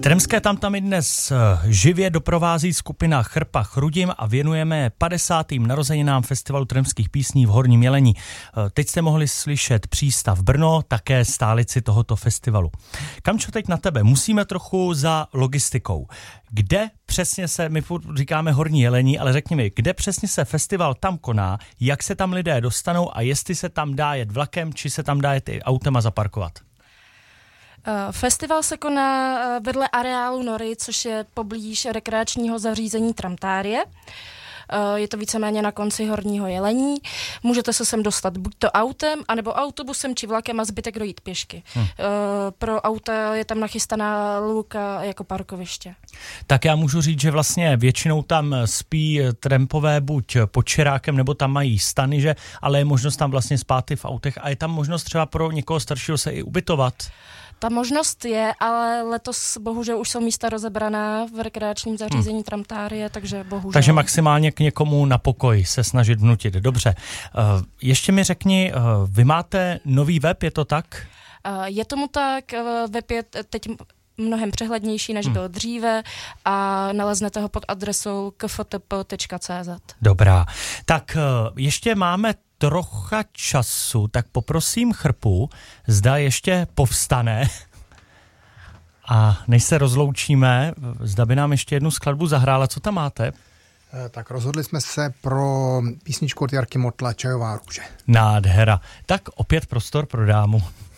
Tremské tamtamy dnes živě doprovází skupina Chrpa Chrudim a věnujeme 50. narozeninám festivalu tremských písní v Horním Jelení. Teď jste mohli slyšet Přístav Brno, také stálici tohoto festivalu. Kamčo, teď na tebe, musíme trochu za logistikou. Kde přesně se, my říkáme Horní Jelení, ale řekni mi, kde přesně se festival tam koná, jak se tam lidé dostanou a jestli se tam dá jet vlakem, či se tam dá jet i autem a zaparkovat? Festival se koná vedle areálu Nory, což je poblíž rekreačního zařízení Tramtárie. Je to víceméně na konci Horního Jelení. Můžete se sem dostat buď to autem, anebo autobusem či vlakem a zbytek dojít pěšky. Pro auta je tam nachystaná lůka jako parkoviště. Tak já můžu říct, že vlastně většinou tam spí trampové buď pod Čirákem, nebo tam mají stany, že? Ale je možnost tam vlastně spát i v autech a je tam možnost třeba pro někoho staršího se i ubytovat. Ta možnost je, ale letos bohužel už jsou místa rozebraná v rekreačním zařízení Tramtárie, takže bohužel. Takže maximálně k někomu na pokoj se snažit vnutit. Dobře. Ještě mi řekni, vy máte nový web, je to tak? Je tomu tak, web je teď mnohem přehlednější, než byl dříve a naleznete ho pod adresou kftp.cz. Dobrá. Tak ještě máme trocha času, tak poprosím Chrpu, zda ještě povstane a než se rozloučíme, zda by nám ještě jednu skladbu zahrála. Co tam máte? Tak rozhodli jsme se pro písničku od Jarky Motla Čajová růže. Nádhera. Tak opět prostor pro dámu.